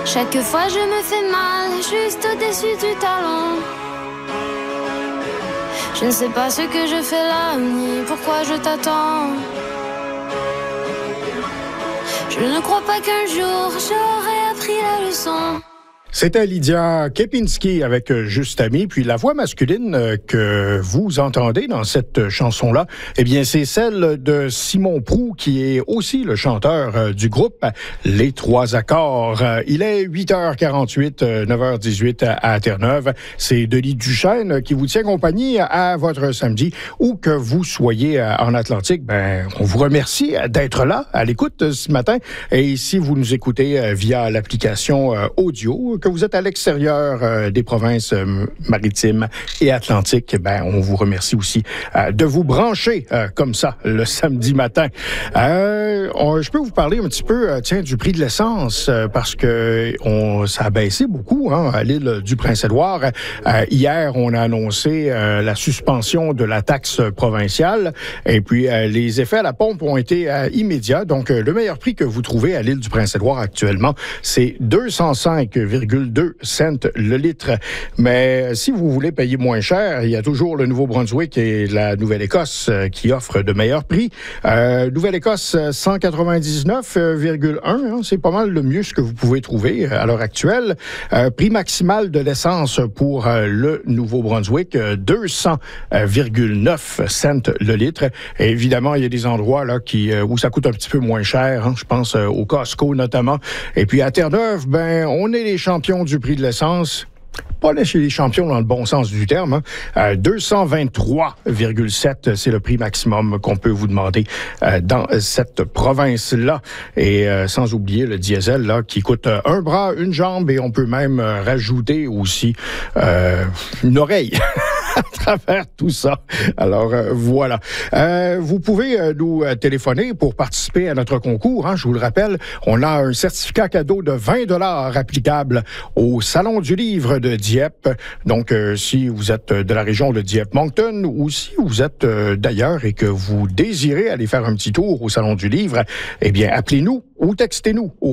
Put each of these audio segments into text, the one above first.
Chaque fois je me fais mal, juste au-dessus du talon. Je ne sais pas ce que je fais là, ni pourquoi je t'attends. Je ne crois pas qu'un jour j'aurai appris la leçon. C'était Lydia Kepinski avec Juste Ami, puis la voix masculine que vous entendez dans cette chanson-là, eh bien c'est celle de Simon Proulx qui est aussi le chanteur du groupe Les Trois Accords. Il est 8h48, 9h18 à Terre-Neuve. C'est Denis Duchesne qui vous tient compagnie à votre samedi, où que vous soyez en Atlantique. Ben, on vous remercie d'être là à l'écoute ce matin. Et si vous nous écoutez via l'application audio, que vous êtes à l'extérieur des provinces maritimes et atlantiques, ben on vous remercie aussi de vous brancher comme ça le samedi matin. Je peux vous parler un petit peu du prix de l'essence parce que ça a baissé beaucoup à l'île du Prince-Édouard. Hier, on a annoncé la suspension de la taxe provinciale et puis les effets à la pompe ont été immédiats. Donc, le meilleur prix que vous trouvez à l'île du Prince-Édouard actuellement, c'est 205,2 cents le litre. Mais si vous voulez payer moins cher, il y a toujours le Nouveau-Brunswick et la Nouvelle-Écosse qui offrent de meilleurs prix. Nouvelle-Écosse, 199,1. C'est pas mal le mieux ce que vous pouvez trouver à l'heure actuelle. Prix maximal de l'essence pour le Nouveau-Brunswick, 200,9 cents le litre. Et évidemment, il y a des endroits là où ça coûte un petit peu moins cher. Je pense au Costco notamment. Et puis à Terre-Neuve, ben on est les champions du prix de l'essence. Pas là chez les champions dans le bon sens du terme. 223,7, c'est le prix maximum qu'on peut vous demander dans cette province-là. Et sans oublier le diesel là qui coûte un bras, une jambe et on peut même rajouter aussi une oreille. À travers tout ça. Alors, voilà. Vous pouvez nous téléphoner pour participer à notre concours. Je vous le rappelle, on a un certificat cadeau de 20 $ applicable au Salon du Livre de Dieppe. Donc, si vous êtes de la région de Dieppe-Moncton ou si vous êtes d'ailleurs et que vous désirez aller faire un petit tour au Salon du Livre, eh bien, appelez-nous ou textez-nous au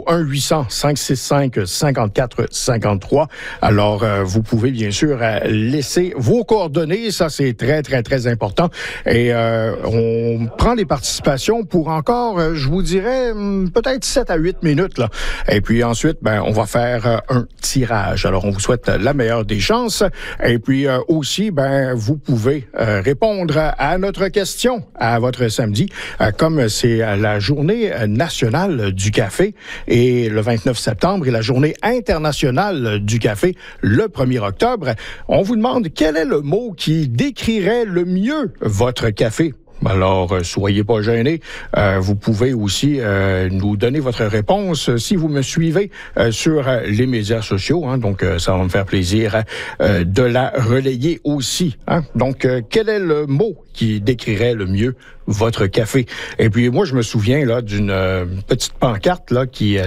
1-800-565-5453. Alors, vous pouvez bien sûr laisser vos coordonnées. Ça, c'est très, très, très important. Et on prend les participations pour encore, je vous dirais, peut-être 7 à 8 minutes. Là. Et puis ensuite, ben, on va faire un tirage. Alors, on vous souhaite la meilleure des chances. Et puis aussi, ben, vous pouvez répondre à notre question à votre samedi. Comme c'est la journée nationale du café et le 29 septembre est la journée internationale du café le 1er octobre, on vous demande quel est le mot qui décrirait le mieux votre café. Alors, soyez pas gênés. Vous pouvez aussi nous donner votre réponse si vous me suivez sur les médias sociaux. Donc, ça va me faire plaisir de la relayer aussi. Donc, quel est le mot qui décrirait le mieux votre café? Et puis, moi, je me souviens là d'une petite pancarte là qui